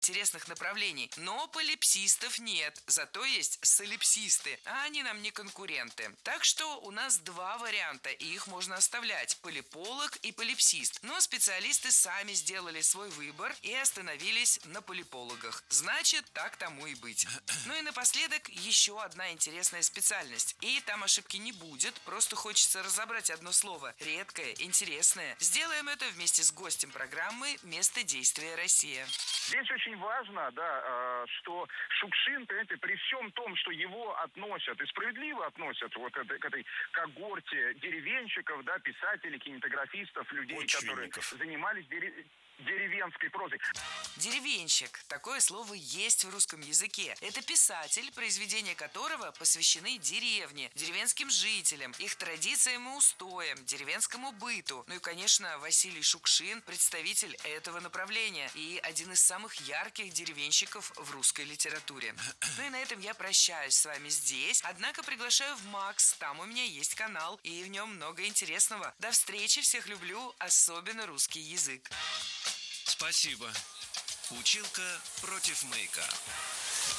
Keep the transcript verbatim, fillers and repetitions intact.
интересных направлений, но полипсистов нет, зато есть солипсисты, а они нам не конкуренты. Так что у нас два варианта, и их можно оставлять: полиполог и полипсист. Но специалисты сами сделали свой выбор и остановились на полипологах. Значит, так тому и быть. Ну и напоследок еще одна интересная специальность. И там ошибки не будет, просто хочется разобрать одно слово: редкое, интересное. Сделаем это вместе с гостем программы «Место действия Россия». Здесь очень важно, да, что Шукшин, понимаете, при всем том, что его относят, и справедливо относят вот это, к этой когорте деревенщиков, да, писателей, кинематографистов, людей, которые занимались деревенщиками, деревенской прозой. Деревенщик. Такое слово есть в русском языке. Это писатель, произведения которого посвящены деревне, деревенским жителям, их традициям и устоям, деревенскому быту. Ну и, конечно, Василий Шукшин – представитель этого направления и один из самых ярких деревенщиков в русской литературе. Ну и на этом я прощаюсь с вами здесь, однако приглашаю в Макс. Там у меня есть канал, и в нем много интересного. До встречи, всех люблю, особенно русский язык. Спасибо. Училка против маяка.